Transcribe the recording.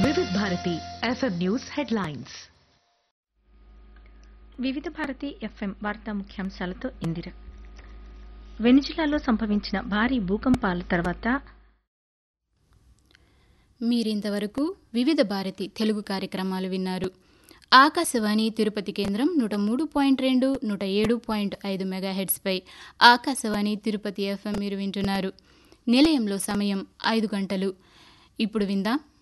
వివిధ Bharati FM news headlines. వివిధ Bharati FM వార్తా ముఖ్యాంశాలతో ఇందిర. వెనిజులాలో సంభవించిన భారీ భూకంపాల తర్వాత మీరింతవరకు వివిధ భారతి తెలుగు కార్యక్రమాలు విన్నారు. ఆకాశవాణి తిరుపతి కేంద్రం 103.2, 107.5 మెగాహెర్ట్స్పై ఆకాశవాణి తిరుపతి ఎఫ్ఎం మీరు వింటున్నారు. నిలయంలో సమయం 5 గంటలు. ఇప్పుడు విందాం